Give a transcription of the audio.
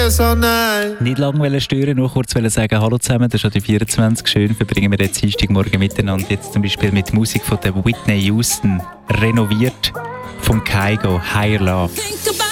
so nice. Nicht lange stören, nur kurz sagen, hallo zusammen, das ist die 24. Schön verbringen wir jetzt Dienstagmorgen miteinander. Jetzt zum Beispiel mit Musik von der Whitney Houston, renoviert vom Kygo, Higher Love.